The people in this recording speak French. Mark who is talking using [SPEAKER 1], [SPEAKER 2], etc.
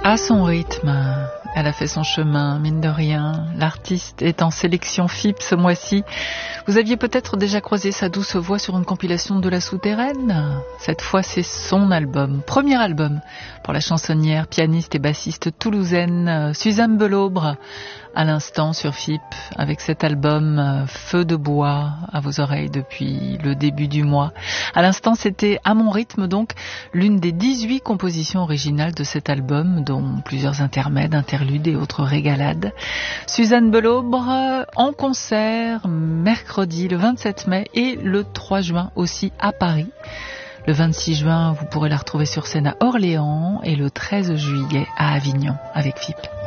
[SPEAKER 1] À son rythme, elle a fait son chemin, mine de rien. L'artiste est en sélection FIP ce mois-ci. Vous aviez peut-être déjà croisé sa douce voix sur une compilation de La Souterraine. Cette fois, c'est son album, premier album pour la chansonnière, pianiste et bassiste toulousaine Suzanne Belaubre. À l'instant sur FIP, avec cet album Feu de bois à vos oreilles depuis le début du mois. À l'instant, c'était À mon rythme, donc, l'une des 18 compositions originales de cet album, dont plusieurs intermèdes, interludes et autres régalades. Suzanne Belaubre en concert mercredi le 27 mai et le 3 juin aussi à Paris. Le 26 juin, vous pourrez la retrouver sur scène à Orléans et le 13 juillet à Avignon avec FIP.